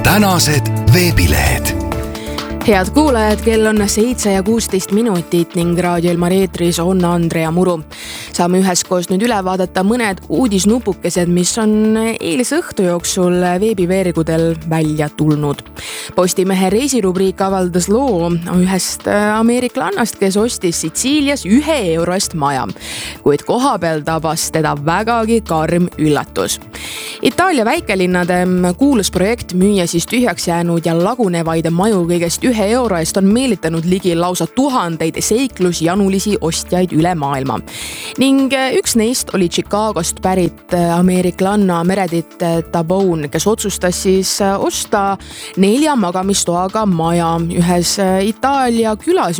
tänased veebilehed. Head kuulajad, kell on 7:16 ning Raadio Elmar eetris on Andrea Muru. Saame üheskoos nüüd üle vaadata mõned uudisnupukesed, mis on eilse õhtu jooksul veebiveergudel välja tulnud. Postimehe reisirubriik avaldas loo ühest ameeriklannast, kes ostis Sitsiilias €1 eest maja, kuid kohapeal tabas teda vägagi karm üllatus. Itaalia väikelinnade kuulus projekt müüa siis tühjaks jäänud ja lagunevaid maju kõigest €1 eest on meelitanud ligi lausa tuhandeid seiklusjanulisi ostjaid üle maailma. Ning üks neist oli Chicagost pärit ameeriklanna Meredith Tabone, kes otsustas siis osta 4 magamistoaga maja ühes Itaalia külas